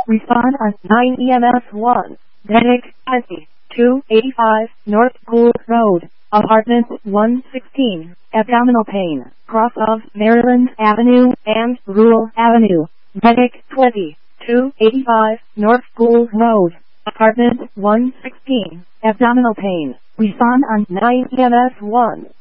Respond on 9 EMS 1. Medic 20, 285 North Gould Road, Apartment 116, abdominal pain, cross of Maryland Avenue and Rural Avenue. Medic 20, 285 North Gould Road, Apartment 116, abdominal pain. Respond on 9 EMS 1.